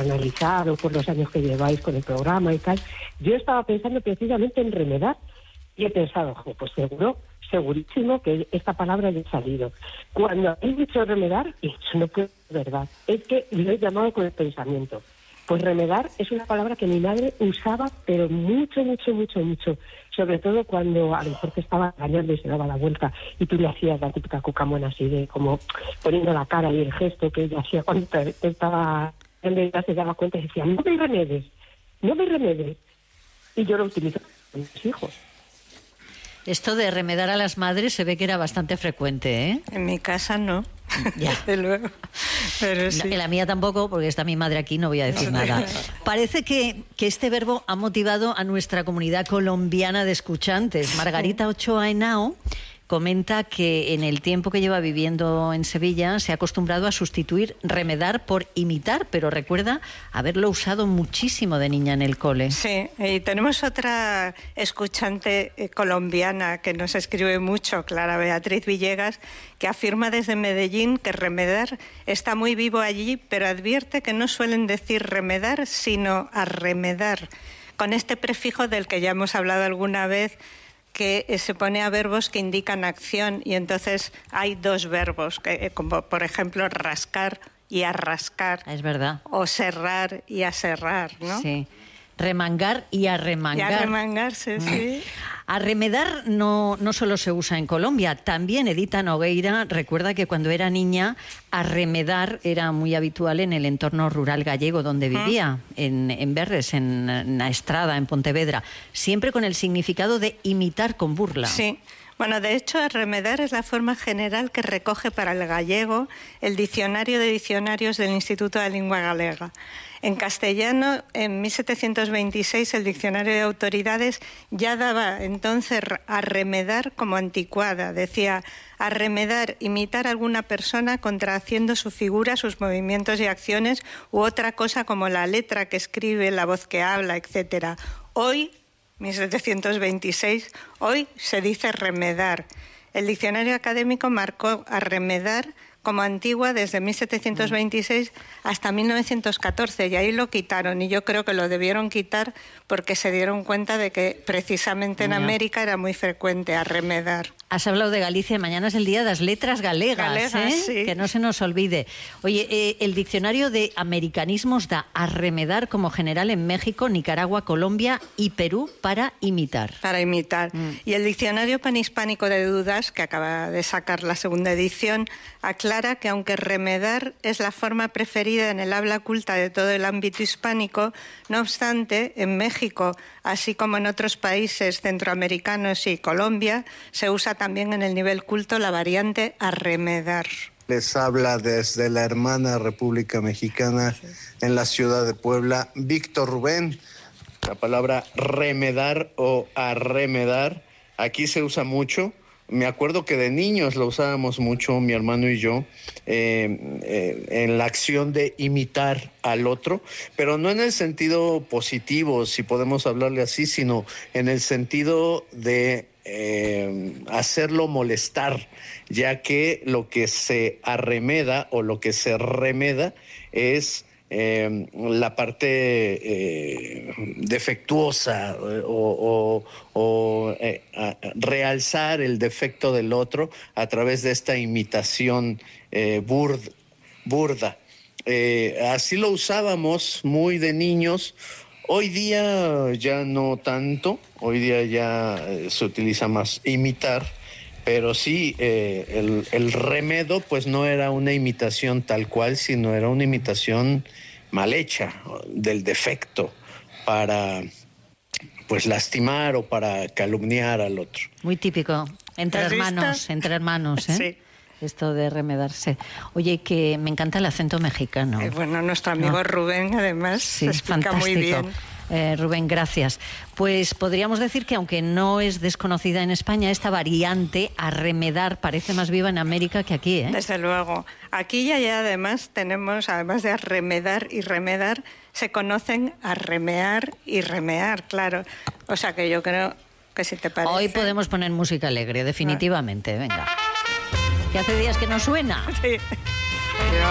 analizado por los años que lleváis con el programa y tal, yo estaba pensando precisamente en remedar y he pensado, pues segurísimo que esta palabra ya ha salido. Cuando he dicho remedar, eso no puede ser verdad, es que lo he llamado con el pensamiento. Pues remedar es una palabra que mi madre usaba, pero mucho, sobre todo cuando a lo mejor te estaba engañando y se daba la vuelta y tú le hacías la típica cucamona así de como poniendo la cara y el gesto que ella hacía cuando te estaba, ella se daba cuenta y decía, no me remedes, y yo lo utilizo con mis hijos. Esto de remedar a las madres se ve que era bastante frecuente, ¿eh? En mi casa no, ya. Desde luego. Pero sí. En la mía tampoco, porque está mi madre aquí, no voy a decir nada. Parece que este verbo ha motivado a nuestra comunidad colombiana de escuchantes. Margarita Ochoa Henao comenta que en el tiempo que lleva viviendo en Sevilla se ha acostumbrado a sustituir remedar por imitar, pero recuerda haberlo usado muchísimo de niña en el cole. Sí, y tenemos otra escuchante colombiana que nos escribe mucho, Clara Beatriz Villegas, que afirma desde Medellín que remedar está muy vivo allí, pero advierte que no suelen decir remedar, sino arremedar, con este prefijo del que ya hemos hablado alguna vez, que se pone a verbos que indican acción, y entonces hay dos verbos, como por ejemplo rascar y arrascar. Es verdad. O serrar y aserrar, ¿no? Sí. Remangar y arremangar. Y arremangarse, sí. Arremedar no solo se usa en Colombia, también Edita Nogueira recuerda que cuando era niña arremedar era muy habitual en el entorno rural gallego donde vivía, en Berres, en la Estrada, en Pontevedra, siempre con el significado de imitar con burla. Sí. Bueno, de hecho, arremedar es la forma general que recoge para el gallego el Diccionario de Diccionarios del Instituto de Lengua Galega. En castellano, en 1726, el Diccionario de Autoridades ya daba entonces arremedar como anticuada. Decía, arremedar, imitar a alguna persona contrahaciendo su figura, sus movimientos y acciones, u otra cosa como la letra que escribe, la voz que habla, etc. Hoy, 1726, hoy se dice remedar. El diccionario académico marcó arremedar como antigua desde 1726 hasta 1914, y ahí lo quitaron, y yo creo que lo debieron quitar porque se dieron cuenta de que precisamente en América era muy frecuente arremedar. Has hablado de Galicia, mañana es el Día de las Letras Galegas, ¿eh? Sí. Que no se nos olvide. Oye, el diccionario de americanismos da arremedar como general en México, Nicaragua, Colombia y Perú para imitar. Para imitar. Y el diccionario panhispánico de dudas, que acaba de sacar la segunda edición, aclara que aunque remedar es la forma preferida en el habla culta de todo el ámbito hispánico, no obstante, en México, así como en otros países centroamericanos y Colombia, se usa también en el nivel culto la variante arremedar. Les habla desde la hermana República Mexicana en la ciudad de Puebla, Víctor Rubén. La palabra remedar o arremedar aquí se usa mucho. Me acuerdo que de niños lo usábamos mucho, mi hermano y yo, en la acción de imitar al otro, pero no en el sentido positivo, si podemos hablarle así, sino en el sentido de hacerlo molestar, ya que lo que se arremeda o lo que se remeda es la parte defectuosa o realzar el defecto del otro a través de esta imitación burda. Así lo usábamos muy de niños. Hoy día ya no tanto, hoy día ya se utiliza más imitar, pero sí, el remedo pues no era una imitación tal cual, sino era una imitación mal hecha del defecto para pues lastimar o para calumniar al otro. Muy típico, entre hermanos, ¿eh? Sí. Esto de remedarse. Oye, que me encanta el acento mexicano. Bueno, nuestro amigo Rubén, además, sí, se explica fantástico. muy bien. Rubén, gracias. Pues podríamos decir que, aunque no es desconocida en España, esta variante arremedar parece más viva en América que aquí, ¿eh? Desde luego. Aquí ya además tenemos, además de arremedar y remedar, se conocen arremear y remear, claro. O sea que yo creo que, si te parece... Hoy podemos poner música alegre, definitivamente. Venga. Que hace días que no suena. Sí.